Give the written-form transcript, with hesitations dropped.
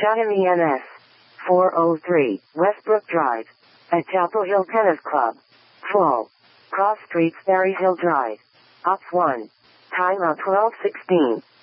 Chatham ENS. 403, Westbrook Drive. At Chapel Hill Tennis Club. Full. Cross Streets, Berry Hill Drive. Ops 1. Time out 12:16.